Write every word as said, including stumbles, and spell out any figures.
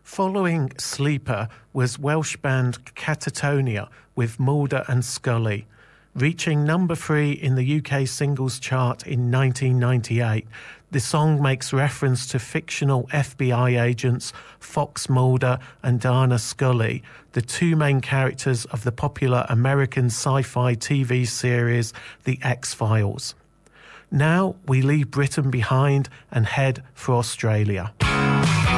Following Sleeper was Welsh band Catatonia with Mulder and Scully. Reaching number three in the U K singles chart in nineteen ninety-eight, the song makes reference to fictional F B I agents Fox Mulder and Dana Scully, the two main characters of the popular American sci-fi T V series The X-Files. Now we leave Britain behind and head for Australia.